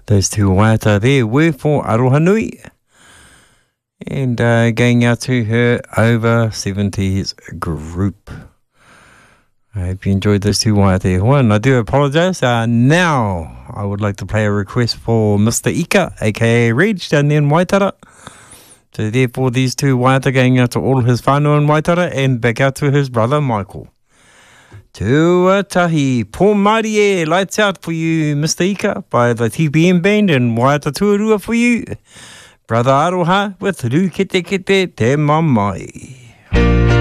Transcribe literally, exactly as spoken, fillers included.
Those two waiata there were for Aroha Nui. And uh, going out to her over seventies group. I hope you enjoyed those two waiata. One, I do apologise. Uh, now, I would like to play a request for Mister Ika, aka Reg, down there in Waitara. So therefore, these two waiata going out to all his whānau in Waitara and back out to his brother Michael. Tuatahi, Pō Mārie, lights out for you, Mister Ika, by the T P M band, and Waiata Tuarua for you. Brother Aroha with Rū Kete Kete Te Mamai.